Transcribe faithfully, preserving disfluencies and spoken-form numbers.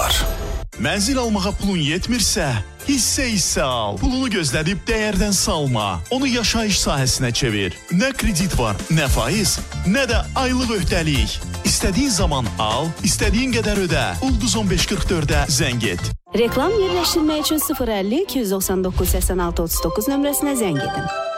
var. Mənzil almağa pulun yetmirsə, hissə-hissə al. Pulunu gözlədib dəyərdən salma. Onu yaşayış sahəsinə çevir. Nə kredit var, nə faiz, nə də aylıq öhdəlik. İstədiyin zaman al, istədiyin qədər ödə. Ulduz on beş qırx dördə zəng et. Reklam yerləşdirmək üçün sıfır əlli iki yüz doxsan doqquz səksən altı otuz doqquz nömrəsinə zəng edin.